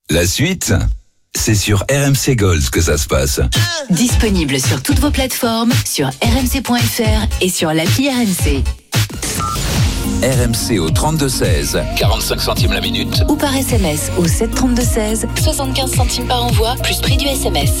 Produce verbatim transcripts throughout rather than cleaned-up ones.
La suite, c'est sur R M C Gold que ça se passe. Disponible sur toutes vos plateformes, sur r m c point f r et sur l'appli R M C. R M C au trente-deux seize, quarante-cinq centimes la minute. Ou par S M S au sept trente-deux seize, soixante-quinze centimes par envoi, plus prix du S M S.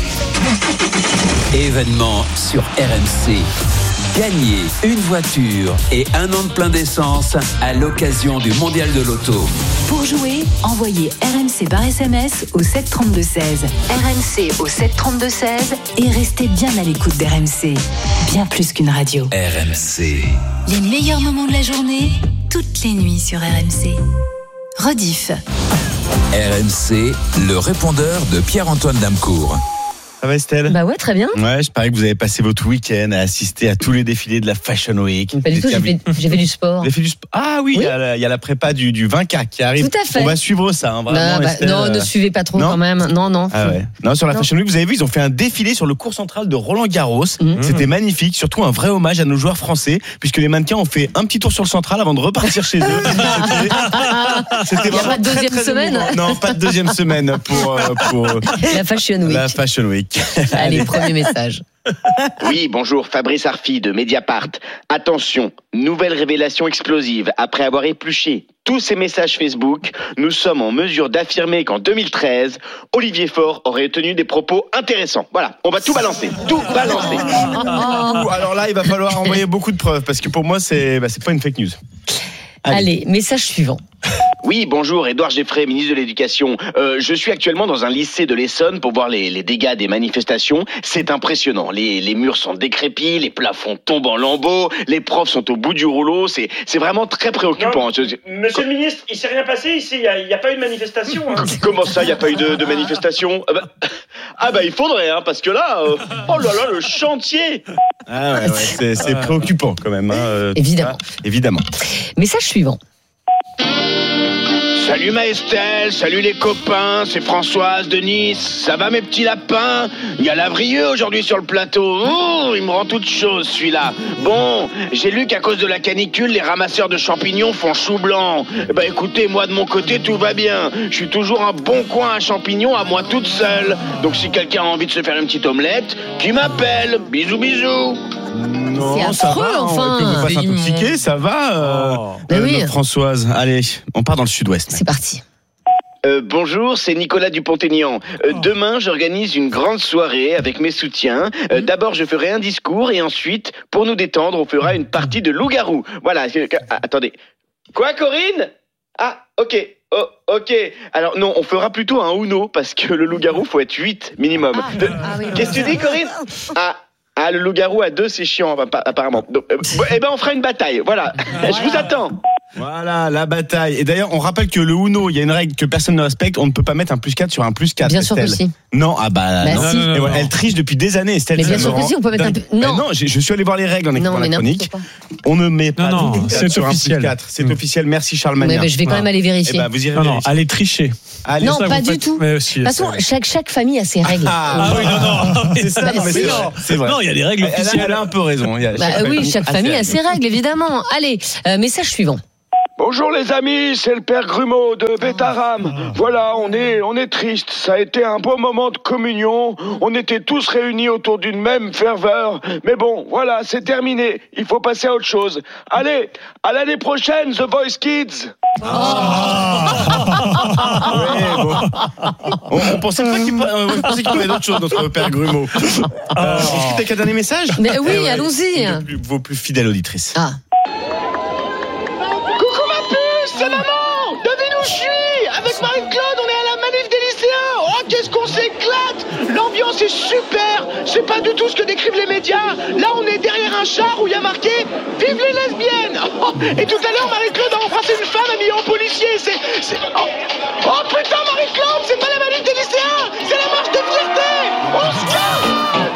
Événement sur R M C. Gagnez une voiture et un an de plein d'essence à l'occasion du Mondial de l'Auto. Pour jouer, envoyez R M C par S M S au sept trente-deux seize. R M C au sept trente-deux seize et restez bien à l'écoute d'R M C. Bien plus qu'une radio. R M C. Les meilleurs moments de la journée, toutes les nuits sur R M C. Rediff. R M C, le répondeur de Pierre-Antoine Damcourt. Ça va Estelle ? Bah ouais, très bien. Ouais, je parie que vous avez passé votre week-end à assister à tous les défilés de la Fashion Week. Pas du tout, j'ai fait, j'ai fait du sport. Vous avez fait du sport ? Ah oui, il oui. y, a la, il y a la prépa du, du vingt K qui arrive. Tout à fait. On va suivre ça, hein, vraiment. Bah, bah, Estelle, non, euh... ne suivez pas trop non quand même. Non, non. Ah ouais. Non, sur la non. Fashion Week, vous avez vu, ils ont fait un défilé sur le cours central de Roland Garros. Mmh. C'était magnifique, surtout un vrai hommage à nos joueurs français, puisque les mannequins ont fait un petit tour sur le central avant de repartir chez eux. C'était, c'était il n'y a pas de deuxième très, très semaine. émouvant. Non, pas de deuxième semaine pour, pour la Fashion Week. La Fashion Week. Allez, premier message. Oui, bonjour, Fabrice Arfi de Mediapart. Attention, nouvelle révélation explosive. Après avoir épluché tous ces messages Facebook, nous sommes en mesure d'affirmer qu'en deux mille treize, Olivier Faure aurait tenu des propos intéressants. Voilà, on va tout balancer, tout balancer. Alors là, il va falloir envoyer beaucoup de preuves, parce que pour moi, c'est, bah, c'est pas une fake news. Allez, Allez message suivant. Oui, bonjour, Édouard Geffray, ministre de l'Éducation. Euh, je suis actuellement dans un lycée de l'Essonne pour voir les, les dégâts des manifestations. C'est impressionnant. Les, les murs sont décrépits, les plafonds tombent en lambeaux, les profs sont au bout du rouleau. C'est, c'est vraiment très préoccupant. Non, je... Monsieur le ministre, il s'est rien passé ici. Il n'y a, a pas eu de manifestation. Hein. Comment ça, il n'y a pas eu de, de manifestation ? ah bah, ah bah, il faudrait, hein, parce que là, euh, oh là là, le chantier. Ah ouais, ouais c'est, c'est préoccupant quand même. Hein, euh, évidemment. Ça, évidemment. Message suivant. Salut Maëstelle, salut les copains, c'est Françoise de Nice. Ça va mes petits lapins ? Il y a Lavrieux aujourd'hui sur le plateau. Oh, il me rend toute chose celui-là. Bon, j'ai lu qu'à cause de la canicule, les ramasseurs de champignons font chou blanc. Bah écoutez, moi de mon côté, tout va bien. Je suis toujours un bon coin à champignons à moi toute seule. Donc si quelqu'un a envie de se faire une petite omelette, qui m'appelle. Bisous bisous. Non, c'est ça affreux, va, enfin. On peut pas s'intoxiquer, ça va. Euh, oh. euh, oui. Françoise, allez, on part dans le sud-ouest. C'est parti. Euh, bonjour, c'est Nicolas Dupont-Aignan. Euh, oh. Demain, j'organise une grande soirée avec mes soutiens. Euh, mmh. D'abord, je ferai un discours et ensuite, pour nous détendre, on fera une partie de loup-garou. Voilà. Euh, ah, attendez. Quoi, Corinne ? Ah, ok. Oh, ok. Alors non, on fera plutôt un Uno parce que le loup-garou, faut être huit minimum. Ah, de... ah, oui, Qu'est-ce que tu dis, Corinne ? Ah. Ah, le loup-garou à deux, c'est chiant, apparemment. Donc, euh, eh ben, on fera une bataille. Voilà. Voilà. Je vous attends. Voilà, la bataille. Et d'ailleurs, on rappelle que le Uno, il y a une règle que personne ne respecte. On ne peut pas mettre un plus quatre sur un plus quatre. Bien Estelle. sûr que si. Non, ah bah, bah non. si. Non, non, non, voilà, elle triche depuis des années, Estelle. Mais bien sûr que si, on peut mettre un plus. Non, non, je, je suis allé voir les règles en écoutant la chronique. Pas. On ne met pas non, non, c'est sur officiel. un plus quatre. C'est mmh. officiel. Merci Charles Magnin. Mais, mais je vais quand même aller vérifier. Eh ben, vous irez non, non, vérifier. allez tricher. Allez, non, ça, pas du faites... tout. De toute façon, chaque, chaque famille a ses règles. Ah, ah oui, non, non. C'est ça, non, mais c'est, non. c'est vrai. Non, il y a des règles officielles. Elle a un peu raison. Bah, oui, chaque famille a ses règles, évidemment. Allez, euh, message suivant. Bonjour les amis, c'est le père Grumeau de Bétaram. Voilà, on est, on est triste. Ça a été un beau moment de communion. On était tous réunis autour d'une même ferveur. Mais bon, voilà, c'est terminé. Il faut passer à autre chose. Allez, à l'année prochaine, The Voice Kids. Oh. Ouais, bon. on, on pensait pas qu'il, euh, on pensait qu'il parlait d'autre chose, notre père Grumeau. Euh, est-ce que t'as qu'un dernier message ? Mais oui, eh ouais, allons-y. Vos plus, vos plus fidèles auditrices. Ah. C'est maman! Devine où je suis! Avec Marie-Claude, on est à la manif des lycéens! Oh, qu'est-ce qu'on s'éclate! L'ambiance est super! C'est pas du tout ce que décrivent les médias! Là, on est derrière un char où il y a marqué « Vive les lesbiennes !» oh, et tout à l'heure, Marie-Claude a embrassé une femme habillée en policier! C'est... c'est... Oh. oh putain, Marie-Claude! C'est pas la manif des lycéens! C'est la marche des fiertés! On se casse!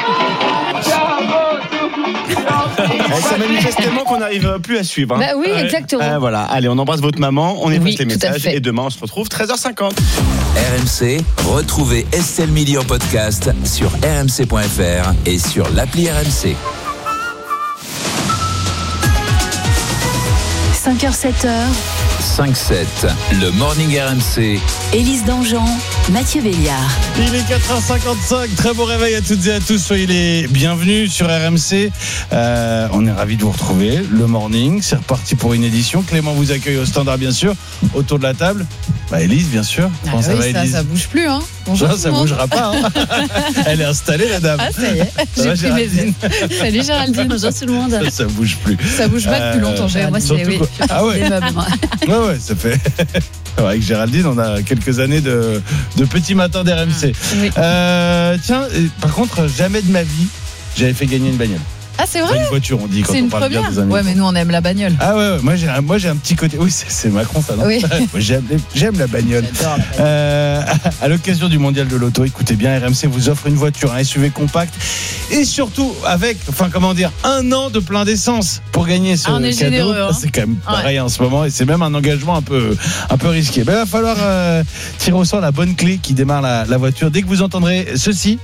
Ça manifeste tellement qu'on n'arrive plus à suivre. Hein. Bah oui, exactement. Euh, voilà, allez, on embrasse votre maman, on efface oui, les messages et demain on se retrouve treize heures cinquante. R M C, retrouvez Estelle Milly en podcast sur r m c point f r et sur l'appli R M C. cinq heures sept heures, cinq sept. Le Morning R M C. Élise Dangean, Mathieu Béliard. Il est quatre heures cinquante-cinq, très bon réveil à toutes et à tous, soyez les bienvenus sur R M C. Euh, on est ravis de vous retrouver, le morning, c'est reparti pour une édition. Clément vous accueille au standard bien sûr, autour de la table. Bah Élise bien sûr, comment ah ça oui, va ça, Élise? Ça bouge plus hein. Bonjour. Ça, ça bougera pas hein. Elle est installée la dame. Ah ça y est, Ça va, j'ai pris mes ailes. Salut Géraldine, bonjour tout le monde. Ça, ça bouge plus. Ça bouge pas depuis longtemps Géraldine. Moi c'est oui, ah ouais. Ouais ouais, ça fait... Avec Géraldine, on a quelques années de, de petits matins d'R M C. Oui. Euh, tiens, par contre, jamais de ma vie, j'avais fait gagner une bagnole. Ah, c'est vrai? Une voiture, on dit quand c'est on une parle première. bien des amis. Ouais, mais nous, on aime la bagnole. Ah ouais, ouais. Moi, j'ai un, moi, j'ai un petit côté. Oui, c'est, c'est Macron, ça, non? Oui. Moi, j'aime, j'aime la bagnole. J'adore la bagnole. Euh, à l'occasion du mondial de l'auto, écoutez bien, R M C vous offre une voiture, un S U V compact et surtout avec, enfin, comment dire, un an de plein d'essence pour gagner ce ah, on est cadeau. Généreux, hein. C'est quand même pareil ouais. en ce moment et c'est même un engagement un peu, un peu risqué. Ben, il va falloir euh, tirer au sort la bonne clé qui démarre la, la voiture. Dès que vous entendrez ceci,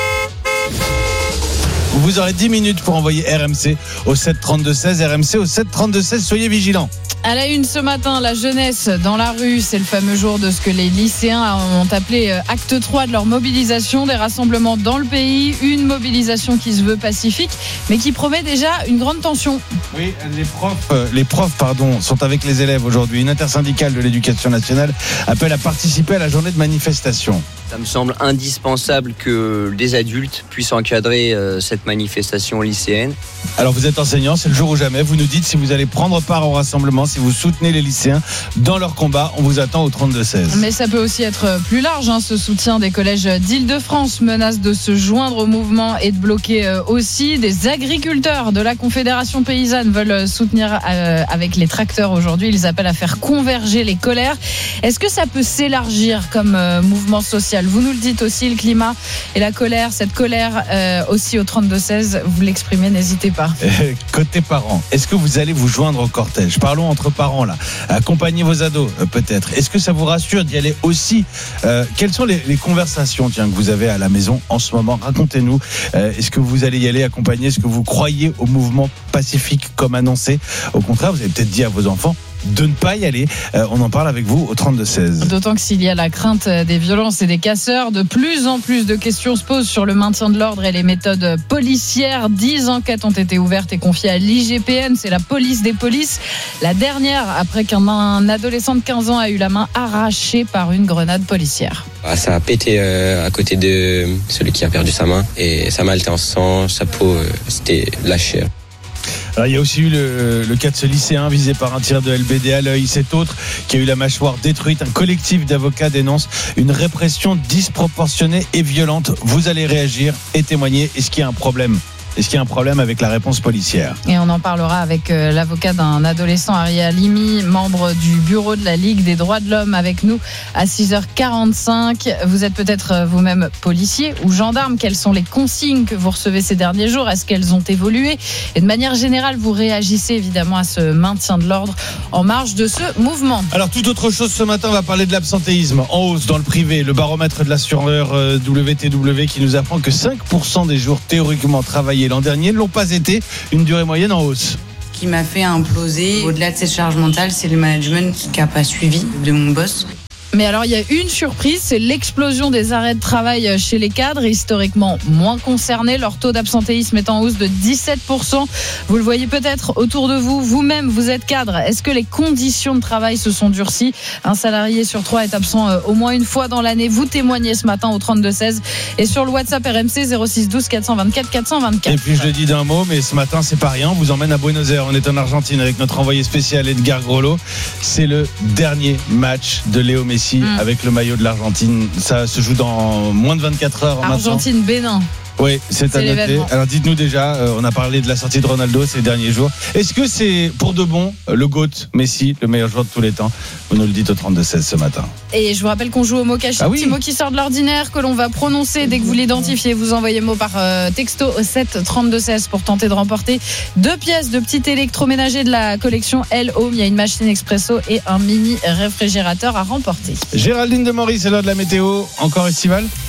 vous aurez dix minutes pour envoyer R M C au sept trente-deux seize. R M C au sept trente-deux seize. Soyez vigilants. À la une ce matin, la jeunesse dans la rue, c'est le fameux jour de ce que les lycéens ont appelé acte trois de leur mobilisation, des rassemblements dans le pays, une mobilisation qui se veut pacifique, mais qui promet déjà une grande tension. Oui, les profs, euh, les profs pardon, sont avec les élèves aujourd'hui. Une intersyndicale de l'éducation nationale appelle à participer à la journée de manifestation. Ça me semble indispensable que les adultes puissent encadrer euh, cette manifestation lycéenne. Alors vous êtes enseignant, c'est le jour ou jamais. Vous nous dites si vous allez prendre part au rassemblement, si vous soutenez les lycéens dans leur combat. On vous attend au trente-deux seize. Mais ça peut aussi être plus large. Hein. Ce soutien des collèges d'Île-de-France menace de se joindre au mouvement et de bloquer euh, aussi. Des agriculteurs de la Confédération paysanne veulent soutenir euh, avec les tracteurs aujourd'hui. Ils appellent à faire converger les colères. Est-ce que ça peut s'élargir comme euh, mouvement social? Vous nous le dites aussi, le climat et la colère, cette colère euh, aussi au trente-deux seize, vous l'exprimez, n'hésitez pas. Euh, côté parents, est-ce que vous allez vous joindre au cortège? Parlons entre parents là. Accompagnez vos ados euh, peut-être. Est-ce que ça vous rassure d'y aller aussi? euh, Quelles sont les, les conversations tiens, que vous avez à la maison en ce moment? Racontez-nous. Euh, est-ce que vous allez y aller accompagner? Est-ce que vous croyez au mouvement pacifique comme annoncé? Au contraire, vous avez peut-être dit à vos enfants de ne pas y aller. Euh, on en parle avec vous au trente-deux seize. D'autant que s'il y a la crainte des violences et des casseurs, de plus en plus de questions se posent sur le maintien de l'ordre et les méthodes policières. Dix enquêtes ont été ouvertes et confiées à l'I G P N, c'est la police des polices. La dernière, après qu'un adolescent de quinze ans a eu la main arrachée par une grenade policière. Ah, ça a pété euh, à côté de celui qui a perdu sa main et sa main était en sang, sa peau euh, c'était de la chair. Alors, il y a aussi eu le, le cas de ce lycéen visé par un tir de L B D à l'œil. Cet autre qui a eu la mâchoire détruite. Un collectif d'avocats dénonce une répression disproportionnée et violente. Vous allez réagir et témoigner. Est-ce qu'il y a un problème? Est-ce qu'il y a un problème avec la réponse policière? Et on en parlera avec euh, l'avocat d'un adolescent, Ari Halimi, membre du bureau de la Ligue des droits de l'homme, avec nous à six heures quarante-cinq. Vous êtes peut-être vous-même policier ou gendarme. Quelles sont les consignes que vous recevez ces derniers jours? Est-ce qu'elles ont évolué? Et de manière générale, vous réagissez évidemment à ce maintien de l'ordre en marge de ce mouvement. Alors, toute autre chose ce matin, on va parler de l'absentéisme en hausse dans le privé. Le baromètre de l'assureur euh, W T W qui nous apprend que cinq pour cent des jours théoriquement travaillés l'an dernier ne l'ont pas été, une durée moyenne en hausse. Ce qui m'a fait imploser, au-delà de cette charge mentale, c'est le management qui n'a pas suivi de mon boss. Mais alors, il y a une surprise, c'est l'explosion des arrêts de travail chez les cadres, historiquement moins concernés. Leur taux d'absentéisme est en hausse de dix-sept pour cent. Vous le voyez peut-être autour de vous. Vous-même, vous êtes cadre. Est-ce que les conditions de travail se sont durcies? Un salarié sur trois est absent au moins une fois dans l'année. Vous témoignez ce matin au trente-deux seize et sur le WhatsApp R M C zéro six douze quatre cent vingt-quatre quatre cent vingt-quatre. Et puis je le dis d'un mot, mais ce matin c'est pas rien. On vous emmène à Buenos Aires. On est en Argentine avec notre envoyé spécial Edgar Grollo. C'est le dernier match de Léo Messi. Mmh. Avec le maillot de l'Argentine. Ça se joue dans moins de vingt-quatre heures. Argentine-Bénin. Oui, c'est, c'est à noter. L'événement. Alors dites-nous déjà, euh, on a parlé de la sortie de Ronaldo ces derniers jours. Est-ce que c'est pour de bon le GOAT, Messi, le meilleur joueur de tous les temps? Vous nous le dites au trente-deux seize ce matin. Et je vous rappelle qu'on joue au mot caché, ah oui. Petit mot qui sort de l'ordinaire, que l'on va prononcer dès que vous l'identifiez. Vous envoyez le mot par euh, texto au sept trente-deux seize pour tenter de remporter deux pièces de petit électroménager de la collection L Home. Il y a une machine expresso et un mini réfrigérateur à remporter. Géraldine de Maurice, c'est l'heure de la météo. Encore estivale?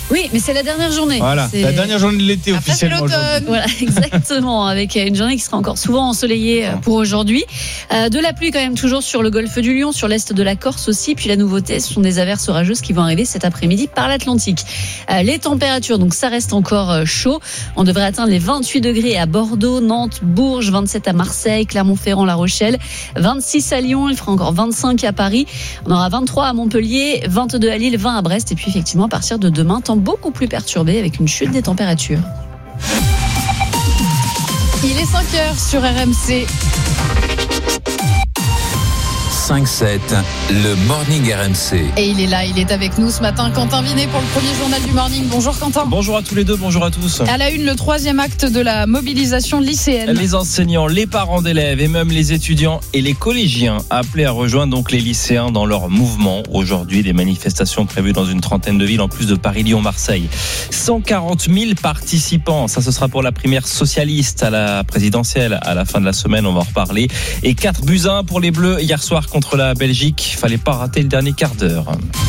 Oui, mais c'est la dernière journée. Voilà, c'est... la dernière journée de l'été Après, officiellement c'est aujourd'hui. Voilà, exactement, avec une journée qui sera encore souvent ensoleillée pour aujourd'hui. Euh, de la pluie quand même toujours sur le golfe du Lion, sur l'est de la Corse aussi. Puis la nouveauté, ce sont des averses orageuses qui vont arriver cet après-midi par l'Atlantique. Euh, les températures, donc ça reste encore euh, chaud. On devrait atteindre les vingt-huit degrés à Bordeaux, Nantes, Bourges, vingt-sept à Marseille, Clermont-Ferrand, La Rochelle, vingt-six à Lyon, il fera encore vingt-cinq à Paris. On aura vingt-trois à Montpellier, vingt-deux à Lille, vingt à Brest. Et puis effectivement, à partir de demain, temps beaucoup plus perturbé avec une chute des températures. Il est cinq heures sur R M C. cinq sept, le Morning R M C. Et il est là, il est avec nous ce matin, Quentin Vinet pour le premier journal du Morning. Bonjour Quentin. Bonjour à tous les deux, bonjour à tous. À la une, le troisième acte de la mobilisation lycéenne. Les enseignants, les parents d'élèves et même les étudiants et les collégiens appelés à rejoindre donc les lycéens dans leur mouvement. Aujourd'hui, des manifestations prévues dans une trentaine de villes en plus de Paris, Lyon, Marseille. cent quarante mille participants, ça ce sera pour la primaire socialiste à la présidentielle. À la fin de la semaine, on va en reparler. Et quatre buts à un pour les Bleus hier soir contre Contre la Belgique, fallait pas rater le dernier quart d'heure.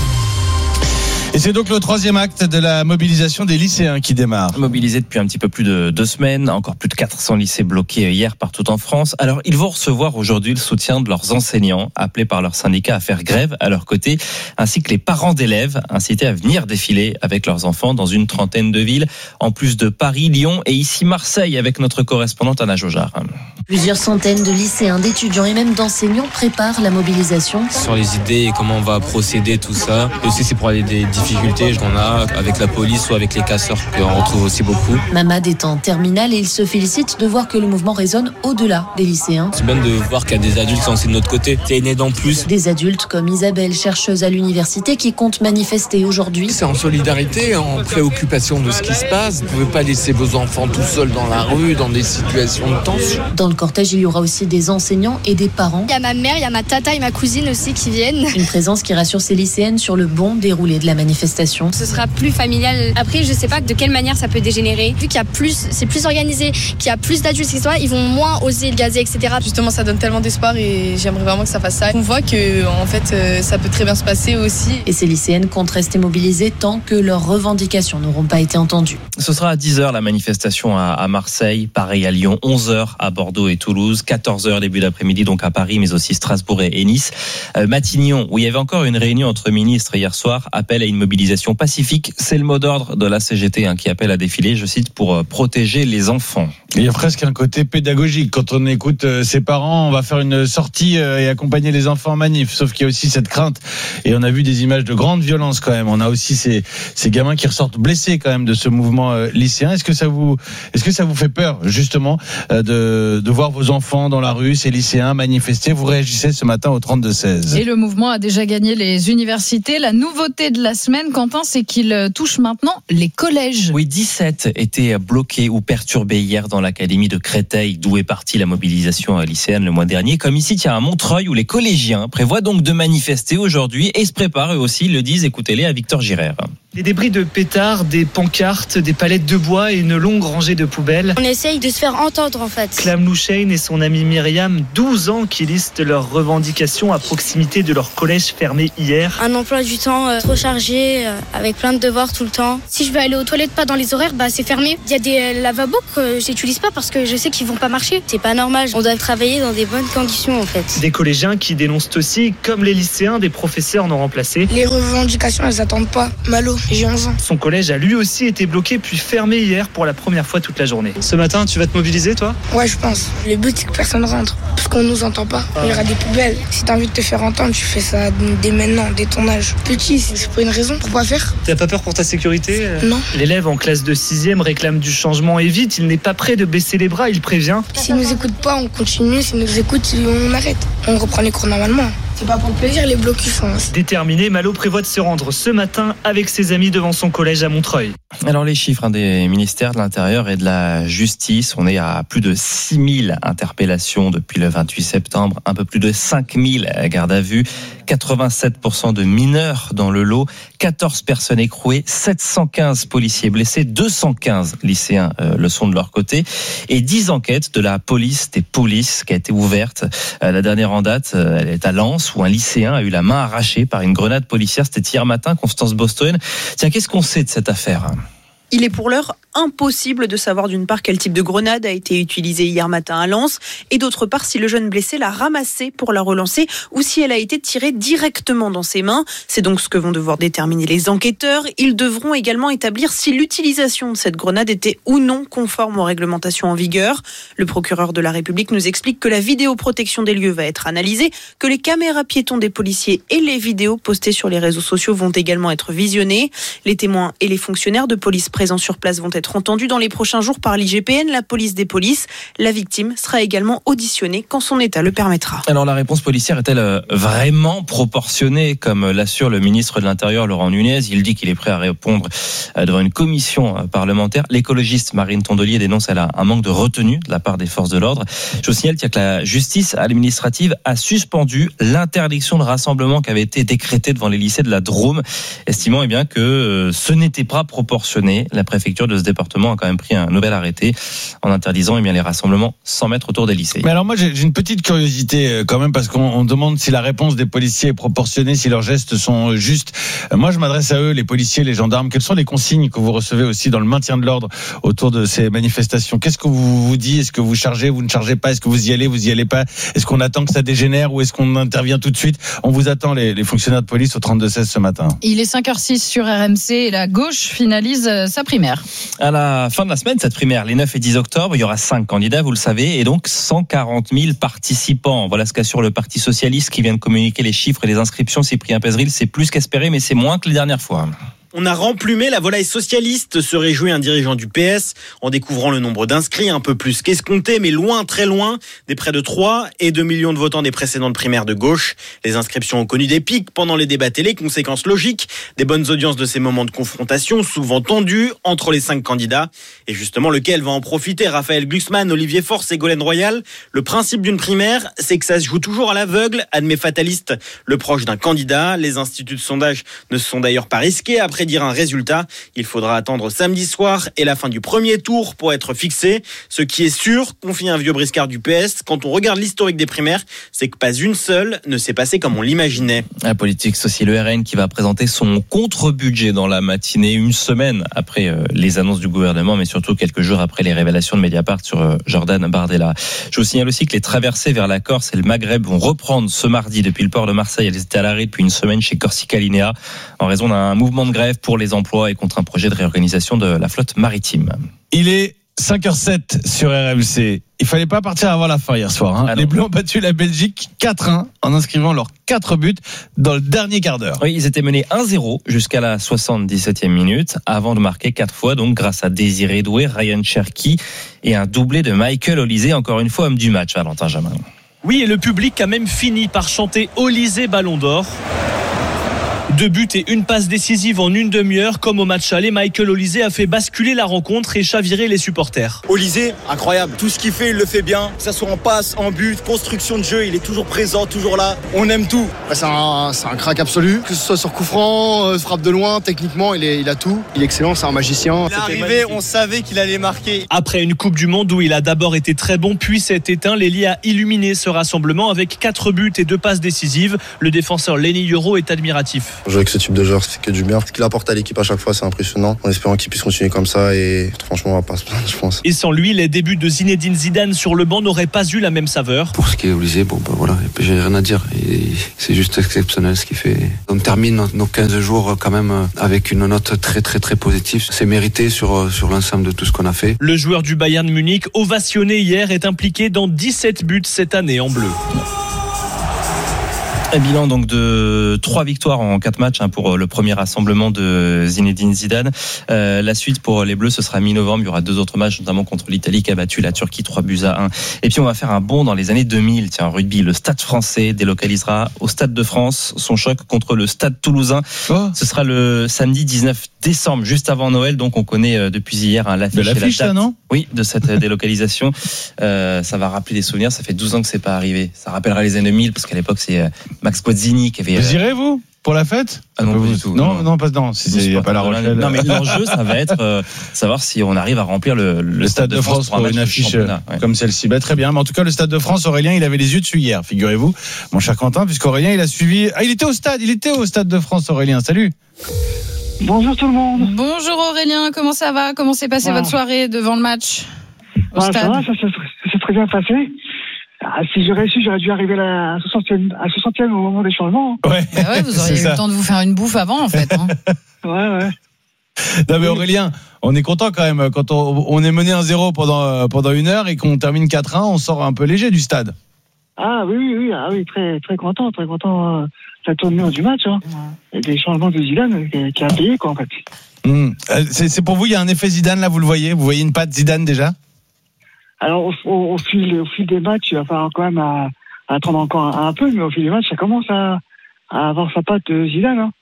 Et c'est donc le troisième acte de la mobilisation des lycéens qui démarre. Mobilisés depuis un petit peu plus de deux semaines, encore plus de quatre cents lycées bloqués hier partout en France. Alors, ils vont recevoir aujourd'hui le soutien de leurs enseignants, appelés par leur syndicat à faire grève à leur côté, ainsi que les parents d'élèves, incités à venir défiler avec leurs enfants dans une trentaine de villes, en plus de Paris, Lyon et ici Marseille, avec notre correspondante Anna Jojard. Plusieurs centaines de lycéens, d'étudiants et même d'enseignants préparent la mobilisation. Sur les idées et comment on va procéder, tout ça. Et aussi, c'est pour aller des difficultés qu'on a avec la police ou avec les casseurs, qu'on retrouve aussi beaucoup. Mamad est en terminale et il se félicite de voir que le mouvement résonne au-delà des lycéens. C'est bien de voir qu'il y a des adultes qui sont aussi de notre côté. C'est une aide en plus. Des adultes comme Isabelle, chercheuse à l'université, qui compte manifester aujourd'hui. C'est en solidarité, en préoccupation de ce qui se passe. Vous ne pouvez pas laisser vos enfants tout seuls dans la rue, dans des situations de tension. Dans le cortège, il y aura aussi des enseignants et des parents. Il y a ma mère, il y a ma tata et ma cousine aussi qui viennent. Une présence qui rassure ces lycéennes sur le bon déroulé de la manifestation. Ce sera plus familial. Après, je sais pas de quelle manière ça peut dégénérer. Vu qu'il y a plus, c'est plus organisé, qu'il y a plus d'adultes, et cetera, ils vont moins oser le gazer, et cetera. Justement, ça donne tellement d'espoir et j'aimerais vraiment que ça fasse ça. On voit que, en fait, ça peut très bien se passer aussi. Et ces lycéennes comptent rester mobilisées tant que leurs revendications n'auront pas été entendues. Ce sera à dix heures la manifestation à Marseille, pareil à Lyon, onze heures à Bordeaux et Toulouse, quatorze heures début d'après-midi donc à Paris, mais aussi Strasbourg et Nice. Euh, Matignon, où il y avait encore une réunion entre ministres hier soir, appelle à une mobilisation pacifique. C'est le mot d'ordre de la C G T hein, qui appelle à défiler, je cite, pour euh, protéger les enfants. Il y a presque un côté pédagogique. Quand on écoute euh, ses parents, on va faire une sortie euh, et accompagner les enfants en manif. Sauf qu'il y a aussi cette crainte. Et on a vu des images de grande violence quand même. On a aussi ces, ces gamins qui ressortent blessés quand même de ce mouvement euh, lycéen. Est-ce que ça vous, est-ce que ça vous fait peur justement euh, de, de voir vos enfants dans la rue, ces lycéens manifester? Vous réagissez ce matin au trente-deux seize. Et le mouvement a déjà gagné les universités. La nouveauté de la semaine, Quentin, c'est qu'il touche maintenant les collèges. Oui, dix-sept étaient bloqués ou perturbés hier dans l'académie de Créteil, d'où est partie la mobilisation lycéenne le mois dernier. Comme ici, tiens, à Montreuil, où les collégiens prévoient donc de manifester aujourd'hui et se préparent eux aussi, ils le disent, écoutez-les à Victor Girard. Des débris de pétards, des pancartes, des palettes de bois et une longue rangée de poubelles. On essaye de se faire entendre en fait. Clam Louchaine et son amie Myriam, douze ans, qui listent leurs revendications à proximité de leur collège fermé hier. Un emploi du temps euh, trop chargé, euh, avec plein de devoirs tout le temps. Si je veux aller aux toilettes pas dans les horaires, bah c'est fermé. Il y a des euh, lavabos que j'utilise pas parce que je sais qu'ils vont pas marcher. C'est pas normal, on doit travailler dans des bonnes conditions en fait. Des collégiens qui dénoncent aussi, comme les lycéens, des professeurs non remplacés. Les revendications, elles attendent pas. Malo. J'ai onze ans. Son collège a lui aussi été bloqué puis fermé hier pour la première fois toute la journée. Ce matin, tu vas te mobiliser toi ? Ouais, je pense. Le but, c'est que personne rentre, parce qu'on nous entend pas. Il y aura des poubelles. Si t'as envie de te faire entendre, tu fais ça dès maintenant, dès ton âge. Petit, c'est pas une raison pour pas faire. T'as pas peur pour ta sécurité ? Non. L'élève en classe de sixième réclame du changement et vite. Il n'est pas prêt de baisser les bras, il prévient. S'ils nous écoutent pas, on continue. S'ils nous écoutent, on arrête. On reprend les cours normalement. C'est pas pour le plaisir, les blocus. Hein. Déterminé, Malo prévoit de se rendre ce matin avec ses amis devant son collège à Montreuil. Alors les chiffres hein, des ministères de l'Intérieur et de la Justice, on est à plus de six mille interpellations depuis le vingt-huit septembre, un peu plus de cinq mille gardes à vue, quatre-vingt-sept pour cent de mineurs dans le lot, quatorze personnes écrouées, sept cent quinze policiers blessés, deux cent quinze lycéens euh, le sont de leur côté, et dix enquêtes de la police des polices qui a été ouverte. Euh, la dernière en date, euh, elle est à Lens, France où un lycéen a eu la main arrachée par une grenade policière. C'était hier matin, Constance Bostoen. Tiens, qu'est-ce qu'on sait de cette affaire ? Il est pour l'heure impossible de savoir d'une part quel type de grenade a été utilisée hier matin à Lens et d'autre part si le jeune blessé l'a ramassée pour la relancer ou si elle a été tirée directement dans ses mains. C'est donc ce que vont devoir déterminer les enquêteurs. Ils devront également établir si l'utilisation de cette grenade était ou non conforme aux réglementations en vigueur. Le procureur de la République nous explique que la vidéoprotection des lieux va être analysée, que les caméras piétons des policiers et les vidéos postées sur les réseaux sociaux vont également être visionnées. Les témoins et les fonctionnaires de police présents sur place vont être entendus dans les prochains jours par l'I G P N, la police des polices. La victime sera également auditionnée quand son état le permettra. Alors la réponse policière est-elle vraiment proportionnée, comme l'assure le ministre de l'Intérieur Laurent Nunez ? Il dit qu'il est prêt à répondre devant une commission parlementaire. L'écologiste Marine Tondelier dénonce elle a un manque de retenue de la part des forces de l'ordre. Je vous signale que la justice administrative a suspendu l'interdiction de rassemblement qui avait été décrétée devant les lycées de la Drôme, estimant eh bien que ce n'était pas proportionné. La préfecture de ce département a quand même pris un nouvel arrêté en interdisant eh bien, les rassemblements cent mètres autour des lycées. Mais alors moi j'ai une petite curiosité quand même parce qu'on on demande si la réponse des policiers est proportionnée, si leurs gestes sont justes. Moi je m'adresse à eux, les policiers, les gendarmes. Quelles sont les consignes que vous recevez aussi dans le maintien de l'ordre autour de ces manifestations ? Qu'est-ce que vous vous dites ? Est-ce que vous chargez, vous ne chargez pas ? Est-ce que vous y allez, vous y allez pas ? Est-ce qu'on attend que ça dégénère ou est-ce qu'on intervient tout de suite ? On vous attend les, les fonctionnaires de police au trente-deux seize ce matin. Il est cinq heures six sur R M C et la gauche finalise sa primaire. À la fin de la semaine, cette primaire, les neuf et dix octobre, il y aura cinq candidats, vous le savez, et donc cent quarante mille participants. Voilà ce qu'assure le Parti Socialiste qui vient de communiquer les chiffres et les inscriptions. Cyprien Pézeril, c'est plus qu'espéré, mais c'est moins que les dernières fois. On a remplumé la volaille socialiste, se réjouit un dirigeant du P S en découvrant le nombre d'inscrits, un peu plus qu'escompté, mais loin, très loin, des près de trois et deux millions de votants des précédentes primaires de gauche. Les inscriptions ont connu des pics pendant les débats télé, conséquence logique, des bonnes audiences de ces moments de confrontation, souvent tendus, entre les cinq candidats. Et justement, lequel va en profiter ? Raphaël Glucksmann, Olivier Faure, Ségolène Royal. Le principe d'une primaire, c'est que ça se joue toujours à l'aveugle, admet fataliste le proche d'un candidat. Les instituts de sondage ne se sont d'ailleurs pas risqués après dire un résultat. Il faudra attendre samedi soir et la fin du premier tour pour être fixé. Ce qui est sûr, confie un vieux briscard du P S, quand on regarde l'historique des primaires, c'est que pas une seule ne s'est passée comme on l'imaginait. La politique, c'est aussi le R N qui va présenter son contre-budget dans la matinée, une semaine après les annonces du gouvernement, mais surtout quelques jours après les révélations de Mediapart sur Jordan Bardella. Je vous signale aussi que les traversées vers la Corse et le Maghreb vont reprendre ce mardi depuis le port de Marseille. Elles étaient à l'arrêt depuis une semaine chez Corsica Linea en raison d'un mouvement de grève pour les emplois et contre un projet de réorganisation de la flotte maritime. Il est cinq heures sept sur R M C. Il fallait pas partir avant la fin hier soir. Hein. Ah les Bleus ont battu la Belgique quatre un en inscrivant leurs quatre buts dans le dernier quart d'heure. Oui, ils étaient menés un zéro jusqu'à la soixante-dix-septième minute avant de marquer quatre fois, donc grâce à Désiré Doué, Ryan Cherki et un doublé de Michael Olysée, encore une fois homme du match, Valentin Jamin. Oui, et le public a même fini par chanter Olysée Ballon d'Or. Deux buts et une passe décisive en une demi-heure. Comme au match aller, Michael Olysée a fait basculer la rencontre et chavirer les supporters. Olysée, incroyable. Tout ce qu'il fait, il le fait bien. Que ça soit en passe, en but, construction de jeu, il est toujours présent, toujours là. On aime tout. C'est un, c'est un crack absolu. Que ce soit sur coup franc, euh, frappe de loin, techniquement, il, est, il a tout. Il est excellent, c'est un magicien. Il est arrivé, on savait qu'il allait marquer. Après une Coupe du Monde où il a d'abord été très bon, puis s'est éteint, Lely a illuminé ce rassemblement avec quatre buts et deux passes décisives. Le défenseur Lenny Yoro est admiratif. Jouer avec ce type de joueur, c'est que du bien. Ce qu'il apporte à l'équipe à chaque fois, c'est impressionnant. En espérant qu'il puisse continuer comme ça et franchement, on va pas se plaindre, je pense. Et sans lui, les débuts de Zinedine Zidane sur le banc n'auraient pas eu la même saveur. Pour ce qui est Olysée, bon bah voilà, j'ai rien à dire. Et c'est juste exceptionnel ce qu'il fait. On termine nos quinze jours quand même avec une note très très très positive. C'est mérité sur sur l'ensemble de tout ce qu'on a fait. Le joueur du Bayern Munich, ovationné hier, est impliqué dans dix-sept buts cette année en bleu. Un bilan donc de trois victoires en quatre matchs hein, pour le premier rassemblement de Zinedine Zidane. Euh, la suite pour les Bleus, ce sera mi-novembre. Il y aura deux autres matchs, notamment contre l'Italie qui a battu la Turquie trois buts à un. Et puis on va faire un bond dans les années deux mille. Tiens, rugby, le Stade français délocalisera au Stade de France son choc contre le Stade toulousain. Oh. Ce sera le samedi dix-neuf décembre, juste avant Noël. Donc on connaît depuis hier hein, l'affiche. De l'affiche, la date, ça, non ? Oui, de cette délocalisation. Euh, ça va rappeler des souvenirs. Ça fait douze ans que c'est pas arrivé. Ça rappellera les années deux mille parce qu'à l'époque c'est Max Pozzini qui avait. Vous irez, vous ? pour la fête? Ah non, pas du tout. Non, non, non, pas non. Il n'y a pas La Rochelle. Non, mais l'enjeu, ça va être euh, savoir si on arrive à remplir le, le, le Stade de France pour, pour une affiche ouais. comme celle-ci. Bah, très bien. Mais en tout cas, le Stade de France, Aurélien, il avait les yeux dessus hier, figurez-vous, mon cher Quentin, puisqu'Aurélien, il a suivi. Ah, il était au stade. Il était au Stade de France, Aurélien. Salut. Bonjour tout le monde. Bonjour Aurélien. Comment ça va? Comment s'est passée ouais. votre soirée devant le match au ouais, stade? Ça va, ça, ça, ça s'est très bien passé. Ah, si j'aurais su, j'aurais dû arriver à la soixantième, à soixantième au moment des changements. Ouais, bah ouais vous auriez eu le temps de vous faire une bouffe avant, en fait. Hein. ouais, ouais. Non, mais Aurélien, on est content quand même. Quand on, on est mené un zéro pendant, pendant une heure et qu'on termine quatre un, on sort un peu léger du stade. Ah oui, oui, oui, ah, oui très, très content, très content euh, de la tournure du match. Hein. Ouais. Et des changements de Zidane qui, qui a payé, quoi, en fait. Mmh. C'est, c'est pour vous, il y a un effet Zidane, là, vous le voyez? Vous voyez une patte Zidane déjà? Alors, au, au, au, fil, au fil des matchs, il va falloir quand même à, à attendre encore un, un peu, mais au fil des matchs, ça commence à, à avoir sa patte Zidane. Hein.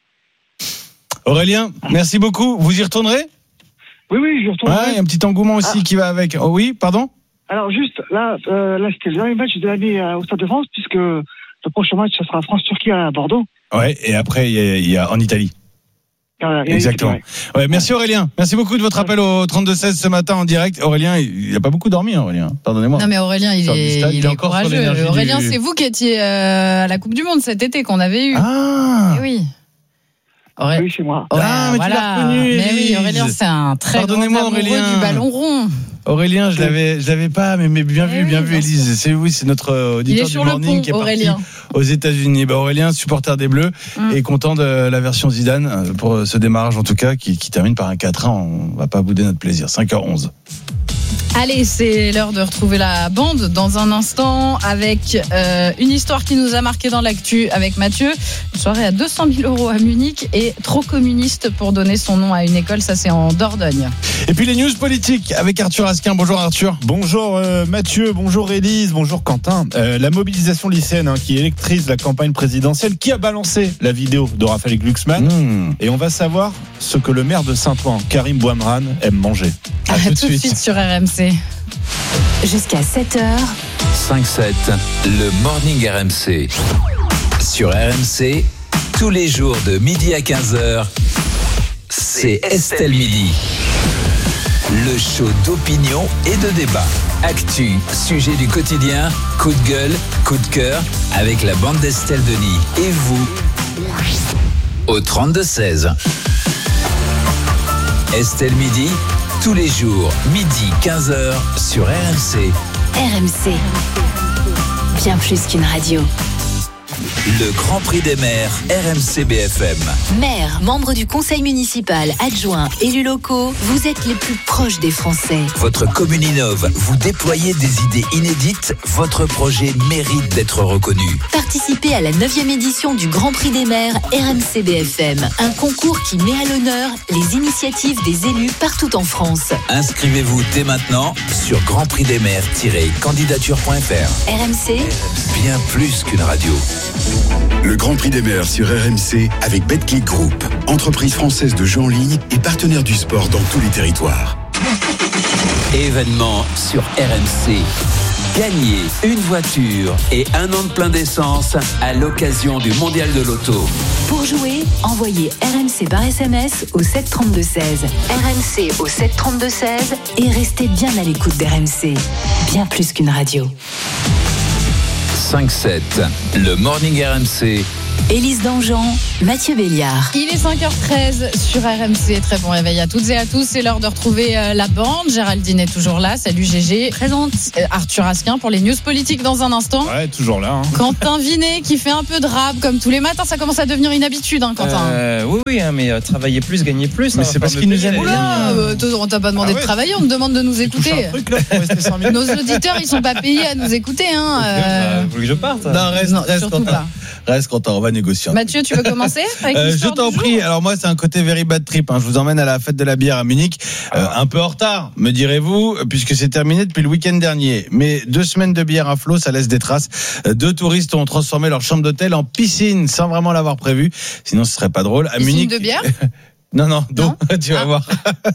Aurélien, merci beaucoup. Vous y retournerez? Oui, oui, j'y retournerai. Ouais, il y a un petit engouement aussi ah. qui va avec. Oh oui, pardon? Alors, juste, là, euh, là c'était le dernier match de l'année au Stade de France, puisque le prochain match, ça sera France-Turquie à Bordeaux. Ouais, et après, il y a, il y a en Italie. Ah, exactement. Ouais. Ouais, merci Aurélien. Merci beaucoup de votre appel au trente-deux seize ce matin en direct. Aurélien, il n'a pas beaucoup dormi, Aurélien. Pardonnez-moi. Non, mais Aurélien, il est, stade, il est encore courageux. Aurélien, du... c'est vous qui étiez euh, à la Coupe du Monde cet été qu'on avait eu. Ah. Et oui. Aurélien. Oui, c'est moi. Ouais, ah, mais voilà. tu l'as reconnu. Mais oui, Aurélien, c'est un très grand amoureux du ballon rond. Aurélien, je l'avais, je l'avais pas, mais, mais bien vu, bien vu, Élise. C'est oui, c'est notre auditeur du morning pont, qui est Aurélien. parti aux États-Unis. Bah, Aurélien, supporter des Bleus, mm. et content de la version Zidane pour ce démarrage en tout cas, qui, qui termine par un quatre un. On va pas bouder notre plaisir. cinq heures onze. Allez, c'est l'heure de retrouver la bande dans un instant avec euh, une histoire qui nous a marqué dans l'actu avec Mathieu. Une soirée à deux cent mille euros à Munich et trop communiste pour donner son nom à une école, ça c'est en Dordogne. Et puis les news politiques avec Arthur Asquin. Bonjour Arthur. Bonjour euh, Mathieu, bonjour Élise, bonjour Quentin. Euh, la mobilisation lycéenne hein, qui électrise la campagne présidentielle, qui a balancé la vidéo de Raphaël Glucksmann. Mmh. Et on va savoir ce que le maire de Saint-Ouen, Karim Bouamran, aime manger. À, à tout, tout de suite. suite sur R M C. Jusqu'à sept heures. cinq sept, le Morning R M C. Sur R M C, tous les jours de midi à quinze heures, c'est Estelle Midi. Le show d'opinion et de débat. Actu, sujet du quotidien, coup de gueule, coup de cœur, avec la bande d'Estelle Denis. Et vous, au trente-deux seize. Estelle Midi, tous les jours, midi, quinze heures, sur R M C. R M C, bien plus qu'une radio. Le Grand Prix des maires, R M C B F M. Maires, membres du conseil municipal, adjoints, élus locaux, vous êtes les plus proches des Français. Votre commune innove, vous déployez des idées inédites, votre projet mérite d'être reconnu. Participez à la neuvième édition du Grand Prix des maires R M C B F M, un concours qui met à l'honneur les initiatives des élus partout en France. Inscrivez-vous dès maintenant sur grand prix des maires tiret candidature point f r. R M C, bien plus qu'une radio. Le Grand Prix des maires sur R M C avec Betclic Group, entreprise française de jeux en ligne et partenaire du sport dans tous les territoires. Événement sur R M C. Gagnez une voiture et un an de plein d'essence à l'occasion du Mondial de l'Auto. Pour jouer, envoyez R M C par S M S au sept trente-deux seize. R M C au sept trente-deux seize et restez bien à l'écoute d'R M C. Bien plus qu'une radio. cinq sept, le Morning R M C. Élise Dangean, Mathieu Béliard. Il est cinq heures treize sur R M C. Très bon réveil à toutes et à tous. C'est l'heure de retrouver euh, la bande. Géraldine est toujours là. Salut G G. Présente euh, Arthur Asquin pour les news politiques dans un instant. Ouais, toujours là. Hein. Quentin Vinet qui fait un peu de rap comme tous les matins. Ça commence à devenir une habitude, hein, Quentin. Euh, oui, oui, hein, mais euh, travailler plus, gagner plus. Mais hein, c'est parce qu'il nous aime. Oula, euh, on t'a pas demandé ah ouais, de travailler, on te demande de nous écouter. Truc, là, nos auditeurs, ils sont pas payés à nous écouter. Hein, euh... Vous voulez que je parte? Non, reste, non, reste, surtout Quentin. pas. Reste, Quentin, on va négocier. Mathieu, tu veux commencer avec euh, Je t'en prie. Alors moi, c'est un côté very bad trip. Hein. Je vous emmène à la fête de la bière à Munich. Euh, un peu en retard, me direz-vous, puisque c'est terminé depuis le week-end dernier. Mais deux semaines de bière à flot, ça laisse des traces. Deux touristes ont transformé leur chambre d'hôtel en piscine sans vraiment l'avoir prévu. Sinon, ce serait pas drôle. À piscine Munich. de bière Non, non, donc tu vas Ah. voir.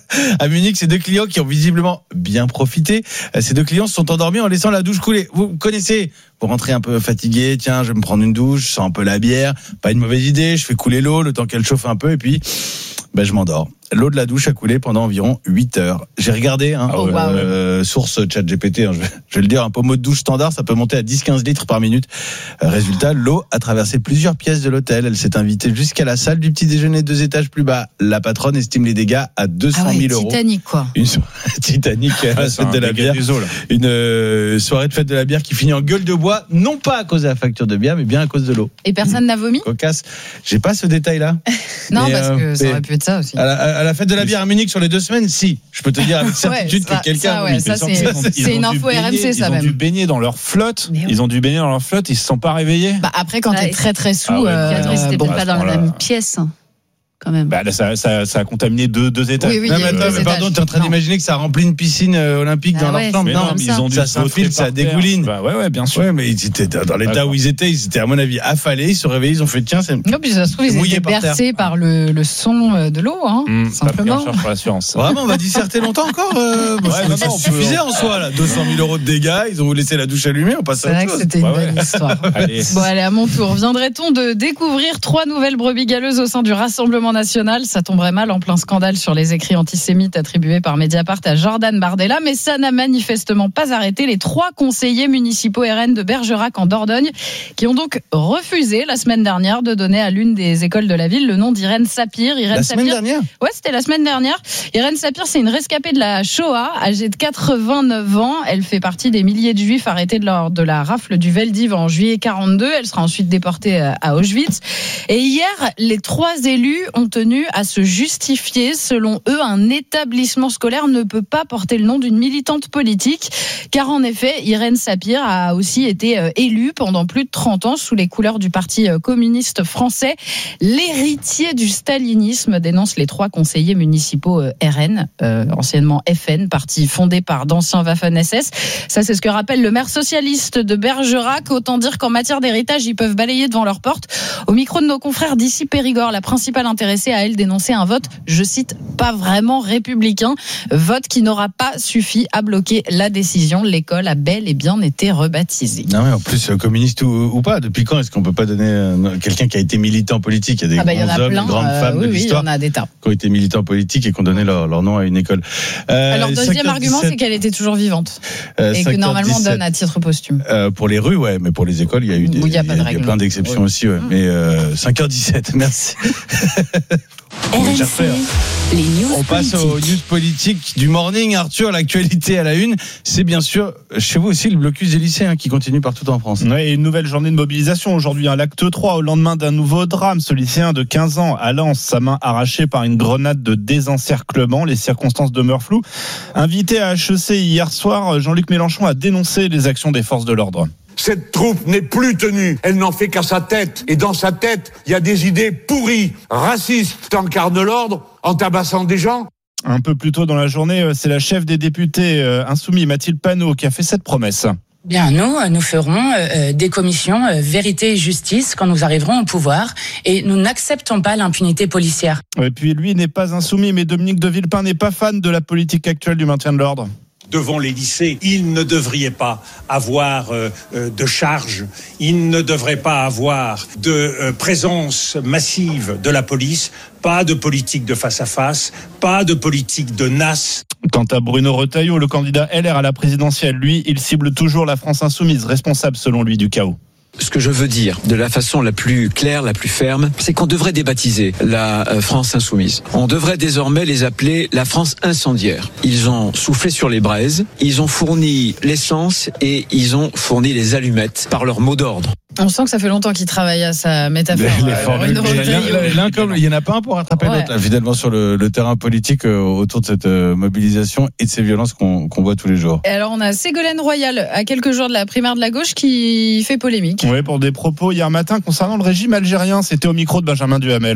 À Munich, ces deux clients qui ont visiblement bien profité. Ces deux clients se sont endormis en laissant la douche couler. Vous connaissez, vous rentrez un peu fatigué, tiens, je vais me prendre une douche, je sens un peu la bière, pas une mauvaise idée, je fais couler l'eau le temps qu'elle chauffe un peu et puis ben, je m'endors. L'eau de la douche a coulé pendant environ huit heures. J'ai regardé, hein, Oh, wow. euh, source ChatGPT, hein, je, vais, je vais le dire, un pommeau de douche standard, ça peut monter à dix à quinze litres par minute. Euh, résultat, l'eau a traversé plusieurs pièces de l'hôtel. Elle s'est invitée jusqu'à la salle du petit déjeuner deux étages plus bas. La patronne estime les dégâts à deux cent mille Ah ouais, euros. Titanic, quoi. Une soirée Titanic à la fête de la bière. Une euh, soirée de fête de la bière qui finit en gueule de bois, non pas à cause de la facture de bière, mais bien à cause de l'eau. Et personne n'a vomi? Cocasse. J'ai pas ce détail-là. Non, Mais, parce euh, que ça mais- aurait pu être ça aussi. À la, à la fête de la bière à Munich sur les deux semaines, si. Je peux te dire avec certitude Ouais, ça- que quelqu'un. ça, ouais, oui, ça, mais c'est- sans- c'est Ils une ont dû info R M C, baigner- ça, Ils ont même. dû baigner dans leur flotte. Ils ont dû baigner dans leur flotte. Ils se sont pas réveillés. Bah, après, quand Ouais, t'es très très sous, Ah ouais, euh, Puis attends, ils étaient bon, peut-être pas à dans ce la moment-là. même pièce, hein, quand même. Bah, là, ça, ça, ça a contaminé deux, deux étages. Oui, oui, Non, il y mais a eu attends, deux mais pardon, étages. t'es en train Non. d'imaginer que ça remplit une piscine euh, olympique Ah dans ouais, leur chambre. Mais Non, non, comme mais ça. ils ont dû ça se vautrer s'infiltre, ça par terre. dégouline. Bah, ouais, ouais, bien sûr. Ouais, mais ils étaient dans l'état D'accord. où ils étaient, ils étaient à mon avis affalés, ils se sont réveillés, ils ont fait tiens, c'est Non, puis ça se trouve, ils mouillé étaient par terre. bercés par le, le son euh, de l'eau, hein, Mmh, pas pris simplement. en charge par l'assurance. Vraiment, on va disserter longtemps encore. Euh, bah, Ouais, c'est- non, ça non, on suffisait peut- en soi là, deux cent mille euros de dégâts, ils ont laissé la douche allumée, on passe C'est à vrai autre que chose. c'était une Ouais, belle ouais. histoire. Allez. Bon, allez, à mon tour. Viendrait-on de découvrir trois nouvelles brebis galeuses au sein du Rassemblement national? Ça tomberait mal en plein scandale sur les écrits antisémites attribués par Mediapart à Jordan Bardella, mais ça n'a manifestement pas arrêté les trois conseillers municipaux R N de Bergerac en Dordogne, qui ont donc refusé la semaine dernière de donner à l'une des écoles de la ville le nom d'Irène Sapir. Irène La semaine Sapir, dernière Ouais, c'était la semaine dernière. Irène Sapir, c'est une rescapée de la Shoah, âgée de quatre-vingt-neuf ans. Elle fait partie des milliers de juifs arrêtés lors de la rafle du Veldiv en juillet quarante-deux. Elle sera ensuite déportée à Auschwitz. Et hier, les trois élus ont tenu à se justifier. Selon eux, un établissement scolaire ne peut pas porter le nom d'une militante politique, car en effet, Irène Sapir a aussi été euh, élue pendant plus de trente ans sous les couleurs du Parti euh, communiste français. L'héritier du stalinisme, dénonce les trois conseillers municipaux euh, R N, euh, anciennement F N, parti fondé par d'anciens Waffen-S S. Ça, c'est ce que rappelle le maire socialiste de Bergerac. Autant dire qu'en matière d'héritage, ils peuvent balayer devant leur porte. Au micro de nos confrères d'ici Périgord, la principale intéressée a, elle, dénoncé un vote, je cite, pas vraiment républicain. Vote qui n'aura pas suffi à bloquer la décision. L'école a bel et bien été rebaptisée. Non mais en plus euh, communiste ou, ou pas, depuis quand est-ce qu'on peut pas donner euh, quelqu'un qui a été militant politique? Il y a des Ah bah, il y en grands a hommes, plein. des grandes euh, femmes oui, de oui, il y l'histoire en a des tas. qui ont été militants politiques et qui ont donné leur, leur nom à une école. Euh, Alors, deuxième cinq heures argument, dix-sept, c'est qu'elle était toujours vivante. euh, Et cinq que heures normalement, on dix-sept. donne à titre posthume. Euh, pour les rues, ouais, mais pour les écoles, il y a eu des, Où il y a pas de il y a règle. plein d'exceptions Ouais. aussi, ouais. Mais euh, cinq heures dix-sept, merci. R M C, J'espère. les news On passe aux politiques. news politiques du morning. Arthur, l'actualité à la une, c'est bien sûr chez vous aussi le blocus des lycées hein, qui continue partout en France. Ouais, et une nouvelle journée de mobilisation aujourd'hui, hein, l'acte trois, au lendemain d'un nouveau drame. Ce lycéen de quinze ans à Lens, sa main arrachée par une grenade de désencerclement. Les circonstances demeurent floues. Invité à H E C hier soir, Jean-Luc Mélenchon a dénoncé les actions des forces de l'ordre. Cette troupe n'est plus tenue. Elle n'en fait qu'à sa tête. Et dans sa tête, il y a des idées pourries, racistes. T'incarnes l'ordre en tabassant des gens. Un peu plus tôt dans la journée, c'est la chef des députés euh, insoumis, Mathilde Panot, qui a fait cette promesse. Bien, nous, nous ferons euh, des commissions euh, vérité et justice quand nous arriverons au pouvoir et nous n'acceptons pas l'impunité policière. Et puis lui n'est pas insoumis, mais Dominique de Villepin n'est pas fan de la politique actuelle du maintien de l'ordre. Devant les lycées, ils ne devraient pas avoir euh, euh, de charges, ils ne devraient pas avoir de euh, présence massive de la police, pas de politique de face à face, pas de politique de nasse. Quant à Bruno Retailleau, le candidat L R à la présidentielle, lui, il cible toujours la France insoumise, responsable selon lui du chaos. Ce que je veux dire, de la façon la plus claire, la plus ferme, c'est qu'on devrait débaptiser la France insoumise. On devrait désormais les appeler la France incendiaire. Ils ont soufflé sur les braises, ils ont fourni l'essence et ils ont fourni les allumettes par leur mot d'ordre. On sent que ça fait longtemps qu'il travaille à sa métaphore. Les, les euh, formules, Bruno l'un, Retailleau. l'un comme il y en a pas un pour rattraper Ouais. l'autre là, finalement sur le, le terrain politique euh, autour de cette euh, mobilisation et de ces violences qu'on, qu'on voit tous les jours. Et alors, on a Ségolène Royal, à quelques jours de la primaire de la gauche, qui fait polémique. Oui, pour des propos hier matin concernant le régime algérien, c'était au micro de Benjamin Duhamel.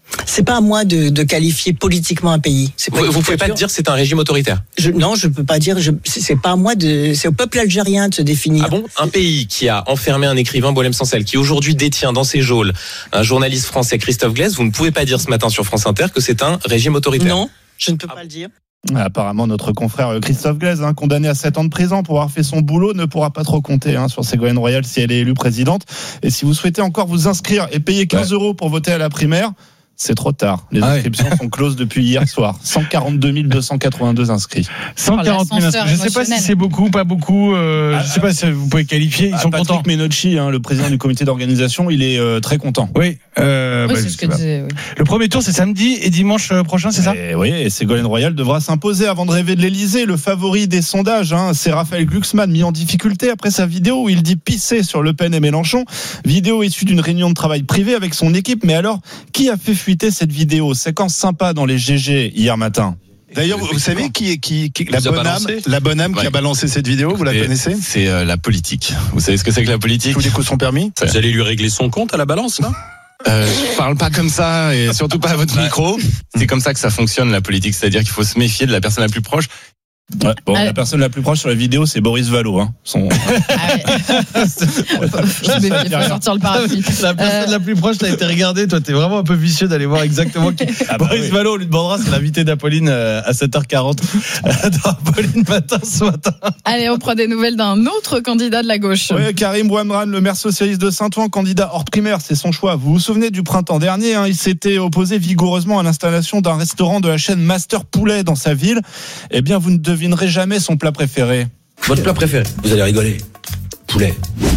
C'est pas à moi de, de qualifier politiquement un pays. C'est pas vous, vous pouvez pas dire que c'est un régime autoritaire. Je, non, je peux pas dire. Je, c'est pas à moi de. C'est au peuple algérien de se définir. Ah bon? Un pays qui a enfermé un écrivain, Boualem Sansel, qui aujourd'hui détient dans ses geôles un journaliste français, Christophe Glaise. Vous ne pouvez pas dire ce matin sur France Inter que c'est un régime autoritaire. Non, je ne peux ah. pas le dire. Apparemment, notre confrère Christophe Glaise, hein, condamné à sept ans de prison pour avoir fait son boulot, ne pourra pas trop compter hein, sur Ségolène Royal si elle est élue présidente. Et si vous souhaitez encore vous inscrire et payer quinze ouais. euros pour voter à la primaire, c'est trop tard. Les ah inscriptions oui. sont closes depuis hier soir. cent quarante-deux mille deux cent quatre-vingt-deux inscrits. cent quarante mille inscrits. Je ne sais pas si c'est beaucoup, pas beaucoup. Euh, ah, je ne sais pas si vous pouvez qualifier. Ils ah, sont Patrick contents. Menocci, hein, le président du comité d'organisation, il est euh, très content. Oui. Euh, oui bah, c'est ce que disais, oui. Le premier tour, c'est samedi et dimanche prochain, c'est et ça? Oui, et Ségolène Royal devra s'imposer avant de rêver de l'Elysée. Le favori des sondages, hein, c'est Raphaël Glucksmann, mis en difficulté après sa vidéo où il dit pisser sur Le Pen et Mélenchon. Vidéo issue d'une réunion de travail privée avec son équipe. Mais alors, qui a fait fuiter cette vidéo? Séquence sympa dans les G G hier matin. D'ailleurs, vous savez qui est qui, qui la, bonne âme, la bonne âme ouais. qui a balancé cette vidéo, vous la et connaissez? C'est euh, la politique. Vous savez ce que c'est que la politique? Tous les coups sont permis. Vous allez lui régler son compte à la balance, là? Euh, je parle pas comme ça et surtout pas à votre micro. C'est comme ça que ça fonctionne la politique, c'est-à-dire qu'il faut se méfier de la personne la plus proche. Ouais, bon, ah, la personne la plus proche sur la vidéo, c'est Boris Vallaud. Hein. Son... Ah ouais. Il faut sortir le parapluie. La personne euh... la plus proche, t'as été regardée. Toi, t'es vraiment un peu vicieux d'aller voir exactement qui. Ah bah Boris oui. Vallaud, on lui demandera, c'est l'invité d'Apolline à sept heures quarante dans Apolline Matin ce matin. Allez, on prend des nouvelles d'un autre candidat de la gauche. Oui, Karim Bouamran, le maire socialiste de Saint-Ouen, candidat hors primaire, c'est son choix. Vous vous souvenez du printemps dernier, hein, il s'était opposé vigoureusement à l'installation d'un restaurant de la chaîne Master Poulet dans sa ville. Eh bien, vous ne devinerez jamais son plat préféré. Votre plat préféré? Vous allez rigoler. Poulet.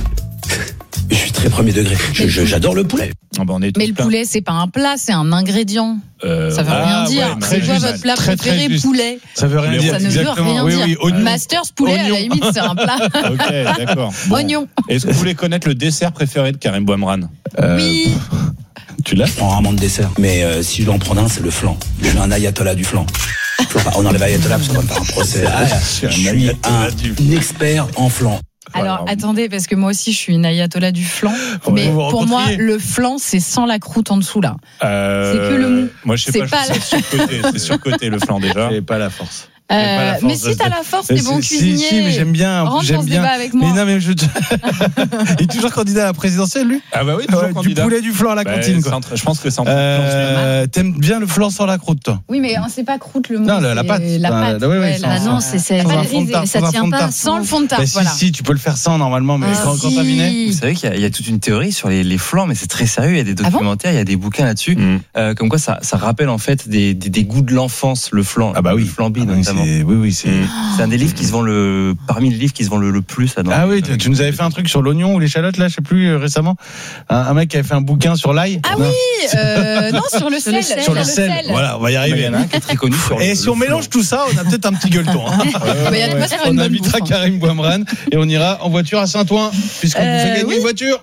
Je suis très premier degré. Je, je, j'adore le poulet. Ah bah on est mais le plein. Poulet, c'est pas un plat, c'est un ingrédient. Euh, ça veut ah, rien dire. Ouais, c'est quoi votre plat très, préféré? très poulet. Ça veut rien dire. Ça ne exactement. veut rien oui, dire. Oui, oignon. Masters poulet, oignon. À la limite, c'est un plat. Ok, d'accord. Bon. Oignon. Est-ce que vous voulez connaître le dessert préféré de Karim Bouamran? euh... Oui. Tu l'as? Je prends rarement de dessert. Mais euh, si je dois en prendre un, c'est le flan. Je suis un ayatollah du flan. Enfin, on enlève ayatollah parce qu'on va me faire un procès. Ah, je suis un, un expert en flan. Alors attendez, parce que moi aussi je suis une ayatollah du flan, ouais, mais pour moi le flan c'est sans la croûte en dessous là. Euh, c'est que le mou. Moi je sais c'est pas, pas je la... c'est surcoté, c'est surcoté le flan déjà. J'ai pas la force. Euh, mais si t'as la force, t'es bon cuisinier. Si, si, mais j'aime bien. Rentre j'aime dans ce bien. débat avec moi. Mais non, mais je. Il est toujours candidat à la présidentielle, lui? Ah bah oui, toujours ouais, candidat. Du poulet, du flan à la bah, cantine, quoi. Je pense que c'est en euh, T'aimes bien le flan sans la croûte, toi? Oui, mais c'est pas croûte le mot. Non, la, la pâte. La pâte. Ah, oui, oui, ouais, la, non, c'est ça. Ça tient pas sans le fond de tarte. Voilà. Si, si, tu peux le faire sans normalement, mais quand t'as miné. Vous savez qu'il y a toute une théorie sur les flancs, mais c'est très sérieux. Il y a des documentaires, il y a des bouquins là-dessus, comme quoi ça rappelle en fait des goûts de l'enfance, le flan. Ah bah oui. Le flambi notamment. Oui, oui, c'est. C'est un des livres qui se vend le parmi les livres qui se vend le, le plus. Là, ah oui, tu, tu nous avais fait un truc sur l'oignon ou l'échalote là, je sais plus euh, récemment. Un, un mec qui avait fait un bouquin sur l'ail. Ah non. oui, euh, non sur le sel. Sur le sel. Voilà, on va y arriver. Il y en a un qui est très connu. Sur et le, si le on mélange flan. tout ça, on a peut-être un petit gueuleton. Hein. euh, ouais, ouais. On invitera Karim Bouamran et on ira en voiture à Saint-Ouen puisqu'on euh, vous fait gagner oui. une voiture.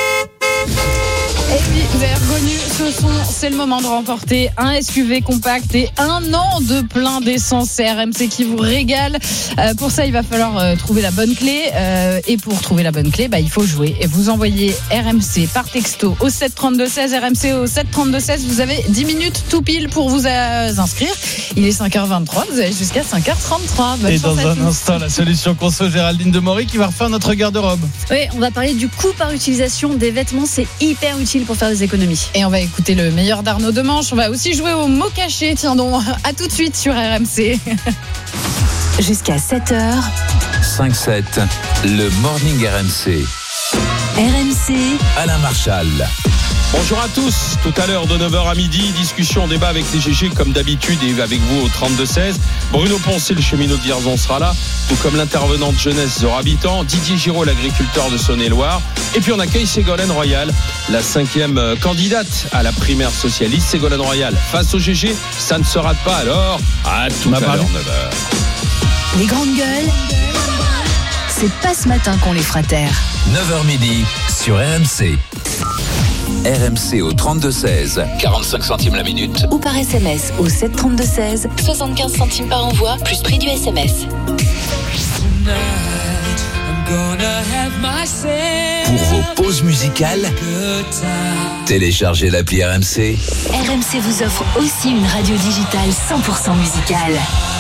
Et puis, vous avez reconnu ce son, c'est le moment de remporter un S U V compact et un an de plein d'essence. C'est R M C qui vous régale. Euh, pour ça, il va falloir euh, trouver la bonne clé. Euh, et pour trouver la bonne clé, bah, il faut jouer. Et vous envoyez R M C par texto au sept trente-deux seize, R M C au sept trente-deux seize. Vous avez dix minutes tout pile pour vous euh, inscrire. Il est cinq heures vingt-trois, vous avez jusqu'à cinq heures trente-trois. Bonne et chance dans à un tous. instant, la solution conso Géraldine Demory qui va refaire notre garde-robe. Oui, on va parler du coût par utilisation des vêtements. C'est hyper utile pour faire des économies. Et on va écouter le meilleur d'Arnaud Demanche. On va aussi jouer au mot caché. Tiens donc, à tout de suite sur R M C. Jusqu'à sept heures. cinq sept, le Morning R M C. R M C. Alain Marchal. Bonjour à tous, tout à l'heure de neuf heures à midi, discussion, débat avec les G G comme d'habitude et avec vous au trente-deux seize. Bruno Poncé, le cheminot de Vierzon sera là, tout comme l'intervenant de jeunesse Zora Habitant, Didier Giraud, l'agriculteur de Saône-et-Loire. Et puis on accueille Ségolène Royal, la cinquième candidate à la primaire socialiste. Ségolène Royal face au G G, ça ne se rate pas alors, à tout à l'heure neuf heures. Les grandes gueules, c'est pas ce matin qu'on les fera taire. neuf heures midi sur R M C. R M C au trente-deux seize, quarante-cinq centimes la minute. Ou par S M S au sept trente-deux seize, soixante-quinze centimes par envoi, plus prix du S M S. Pour vos pauses musicales, téléchargez l'appli R M C. R M C vous offre aussi une radio digitale cent pour cent musicale.